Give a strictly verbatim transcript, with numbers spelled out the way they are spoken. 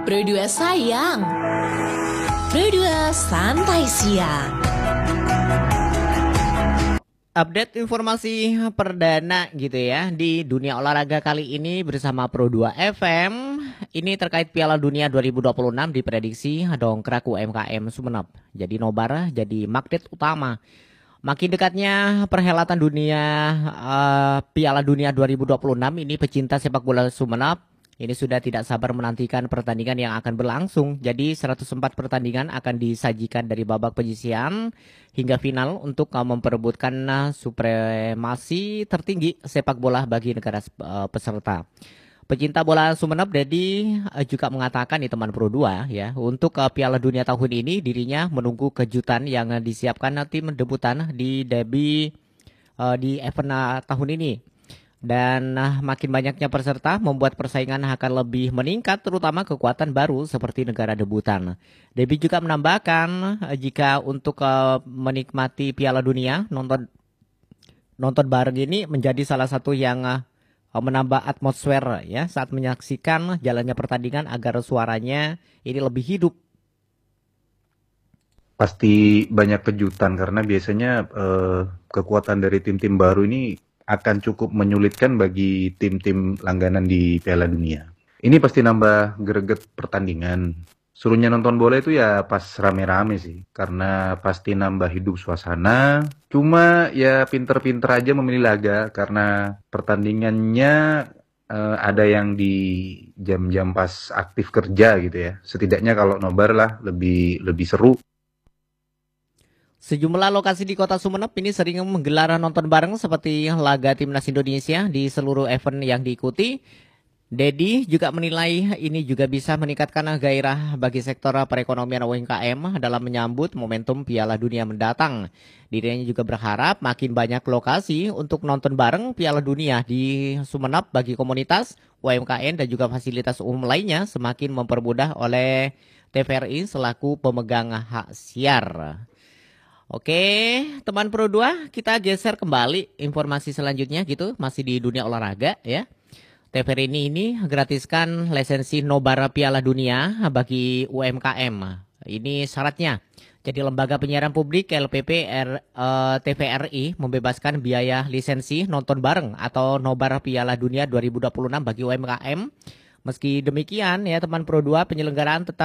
Pro dua sayang, Pro dua santai siang. Update informasi perdana gitu ya di dunia olahraga kali ini bersama Pro dua F M. Ini terkait Piala Dunia dua ribu dua puluh enam diprediksi dongkrak U M K M Sumeneb. Jadi nobar jadi magnet utama. Makin dekatnya perhelatan dunia uh, Piala Dunia dua ribu dua puluh enam ini pecinta sepak bola Sumeneb ini sudah tidak sabar menantikan pertandingan yang akan berlangsung. Jadi seratus empat pertandingan akan disajikan dari babak penyisihan hingga final untuk uh, memperebutkan uh, supremasi tertinggi sepak bola bagi negara uh, peserta. Pecinta bola Sumeneb Dedi uh, juga mengatakan di teman Pro dua ya, untuk uh, Piala Dunia tahun ini dirinya menunggu kejutan yang uh, disiapkan uh, tim debutan di derby uh, di event uh, tahun ini. Dan uh, makin banyaknya peserta membuat persaingan akan lebih meningkat, terutama kekuatan baru seperti negara debutan. Debbie juga menambahkan uh, jika untuk uh, menikmati Piala Dunia, nonton nonton bareng ini menjadi salah satu yang uh, menambah atmosfer ya saat menyaksikan jalannya pertandingan agar suaranya ini lebih hidup. Pasti banyak kejutan karena biasanya uh, kekuatan dari tim-tim baru ini akan cukup menyulitkan bagi tim-tim langganan di Piala Dunia. Ini pasti nambah greget pertandingan. Suruhnya nonton bola itu ya pas rame-rame sih, karena pasti nambah hidup suasana. Cuma ya pinter-pinter aja memilih laga, karena pertandingannya eh, ada yang di jam-jam pas aktif kerja gitu ya. Setidaknya kalau nobar lah lebih lebih seru. Sejumlah lokasi di kota Sumeneb ini sering menggelar nonton bareng seperti laga Timnas Indonesia di seluruh event yang diikuti. Dedi juga menilai ini juga bisa meningkatkan gairah bagi sektor perekonomian U M K M dalam menyambut momentum Piala Dunia mendatang. Dirinya juga berharap makin banyak lokasi untuk nonton bareng Piala Dunia di Sumeneb bagi komunitas, U M K M dan juga fasilitas umum lainnya semakin mempermudah oleh T V R I selaku pemegang hak siar. Oke, teman Pro dua, kita geser kembali informasi selanjutnya gitu, masih di dunia olahraga ya. T V R I ini ini gratiskan lisensi nobar Piala Dunia bagi U M K M. Ini syaratnya. Jadi lembaga penyiaran publik L P P R, uh, T V R I membebaskan biaya lisensi nonton bareng atau nobar Piala Dunia dua ribu dua puluh enam bagi U M K M. Meski demikian ya teman Pro dua, penyelenggaraan tetap